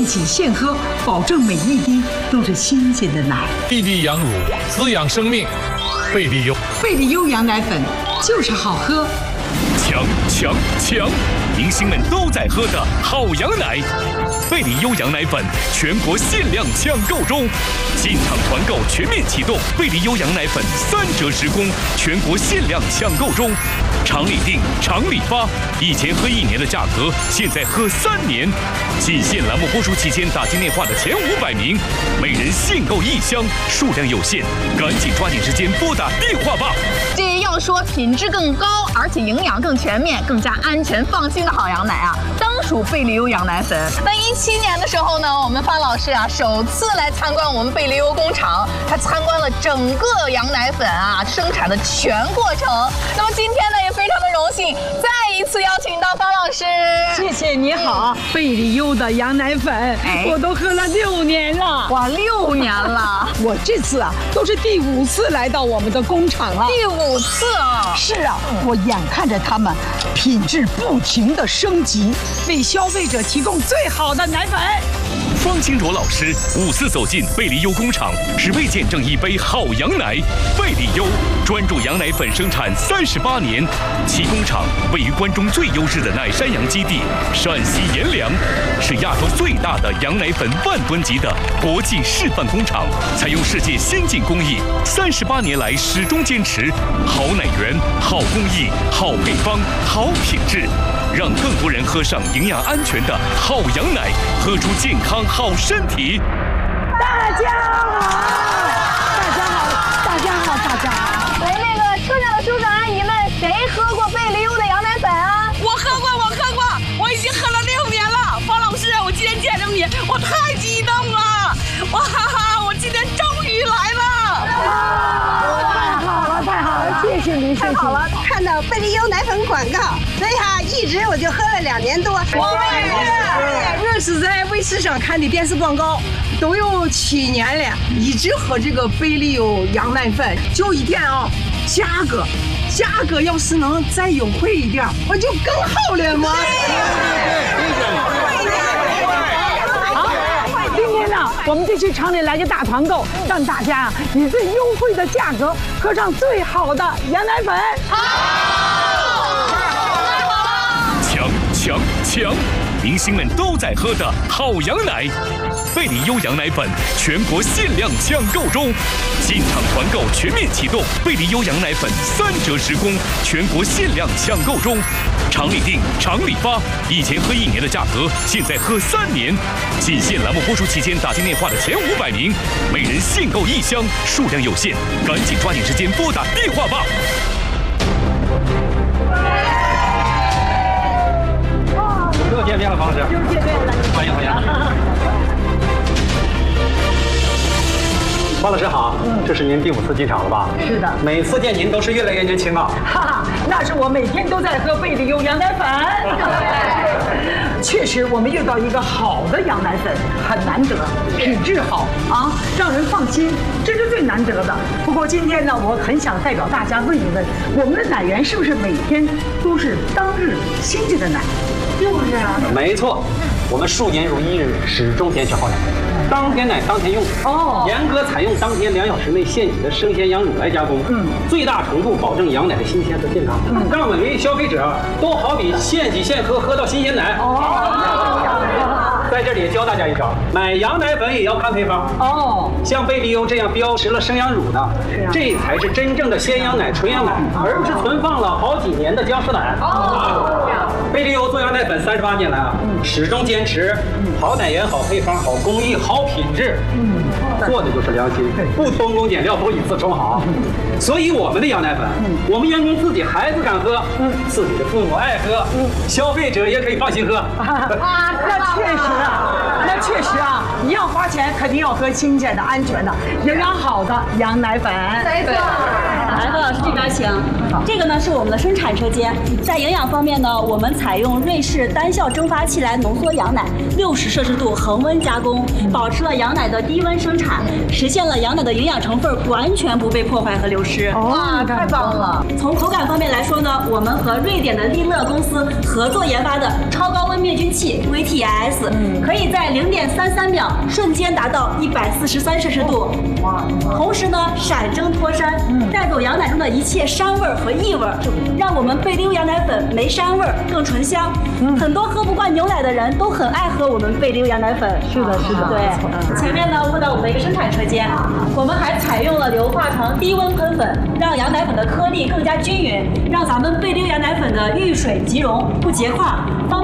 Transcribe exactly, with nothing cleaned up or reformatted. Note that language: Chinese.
挤现喝，保证每一滴都是新鲜的奶。 滴滴羊乳，滋养生命。贝利优， 贝利优羊奶粉就是好喝。 强强强！明星们都在喝的好羊奶，贝利优羊奶粉全国限量抢购中，进场团购全面启动，贝利优羊奶粉三折十供，全国限量抢购中，厂里订，厂里发，以前喝一年的价格，现在喝三年。仅限栏目播出期间打进电话的前五百名，每人限购一箱，数量有限，赶紧抓紧时间拨打电话吧。 这要说品质更高，而且营养更全面、更加安全放心的好羊奶啊，当属贝利优羊奶粉。那一七年的时候呢，我们方老师啊首次来参观我们贝利优工厂，他参观了整个羊奶粉啊生产的全过程。那么今天呢，也非常的荣幸，再一次邀请到方老师。 谢谢你好，嗯、贝利优的羊奶粉，哎、我都喝了六年了。 哇，六年了！ 我这次啊都是第五次来到我们的工厂了。 第五次啊！ 是啊，我眼看着他们品质不停的升级，为消费者提供最好的奶粉。 方清卓老师五次走进贝利优工厂，只为见证一杯好羊奶。贝利优专注羊奶粉生产三十八年，其工厂位于关中最优质的奶山羊基地陕西阎良，是亚洲最大的羊奶粉万吨级的国际示范工厂，采用世界先进工艺，三十八年来始终坚持好奶源、好工艺、好配方、好品质，让更多人喝上营养安全的好羊奶，喝出健康好身体。 大家好，大家好，大家好，大家好。 喂，那个车上的叔叔阿姨们，谁喝过贝利优的羊奶粉啊？ 我喝过，我喝过，我已经喝了六年了。方老师，我今天见着你，我太激动了！哇哈哈，我今天终于来了！ 太好了，太好了，谢谢您， 太好了！看到贝利优奶粉广告，所以哈，一直我就喝了两年多。 我也是，这是在卫视上看的电视广告，都有七年了，一直喝这个贝利优羊奶粉。就一点啊，价格，价格要是能再优惠一点，我就更好了嘛。今天呢，我们就去厂里来个大团购，让大家以最优惠的价格喝上最好的羊奶粉。 好，强强强！明星们都在喝的好羊奶，贝利优羊奶粉全国限量抢购中，进场团购全面启动，贝利优羊奶粉三折十供，全国限量抢购中，厂里订，厂里发，以前喝一年的价格，现在喝三年。仅限栏目播出期间打进电话的前五百名，每人限购一箱，数量有限，赶紧抓紧时间拨打电话吧。 又见面了，方老师。 又见面了， 欢迎欢迎。方老师好，嗯，这是您第五次进厂了吧？ 是的。 每次见您都是越来越年轻啊。 哈哈，那是我每天都在喝贝利优羊奶粉。确实，我们遇到一个好的羊奶粉很难得，品质好啊，让人放心，这是最难得的。不过今天呢，我很想代表大家问一问，我们的奶源是不是每天都是当日新鲜的奶？就是啊， 没错，我们数年如一日，始终坚持好奶，当天奶当天用。哦，严格采用当天两小时内现挤的生鲜羊乳来加工，嗯，最大程度保证羊奶的新鲜和健康，嗯，让每位消费者都好比现挤现喝，喝到新鲜奶。哦，在这里也教大家一招，买羊奶粉也要看配方。哦，像贝利优这样标识了生羊乳的，这才是真正的鲜羊奶、纯羊奶，而不是存放了好几年的僵尸奶。哦。贝利优做羊奶粉三十八年来啊，嗯、始终坚持好奶源、好配方、好工艺、好品质，嗯，做的就是良心，不偷工减料，不以次充好。嗯、所以我们的羊奶粉，嗯、我们员工自己孩子敢喝，嗯，自己的父母爱喝，嗯，消费者也可以放心喝。啊， 那确实啊，那确实啊，你要花钱，肯定要喝新鲜的、安全的、营养好的羊奶粉。 没错。 来，方老师这边请。这个呢是我们的生产车间，在营养方面呢，我们采用瑞士单效蒸发器来浓缩羊奶，六十摄氏度恒温加工，保持了羊奶的低温生产，实现了羊奶的营养成分完全不被破坏和流失。 哇，太棒了！ 从口感方面来说呢，我们和瑞典的利乐公司合作研发的超高温光灭菌器 V T I S，、嗯、可以在零点三三秒瞬间达到一百四十三摄氏度，哇！同时呢，闪蒸脱膻，嗯、带走羊奶中的一切膻味和异味，让我们贝利优羊奶粉没膻味更醇香。嗯、很多喝不惯牛奶的人都很爱喝我们贝利优羊奶粉。 是的，是的， 对。前面呢，问到我们的一个生产车间，我们还采用了硫化床低温喷粉，让羊奶粉的颗粒更加均匀，让咱们贝利优羊奶粉的遇水即溶，不结块，方